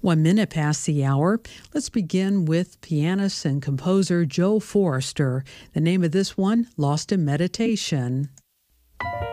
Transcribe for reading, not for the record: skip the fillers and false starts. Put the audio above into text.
1 minute past the hour. Let's begin with pianist and composer Joe Forrester. The name of this one, Lost in Meditation.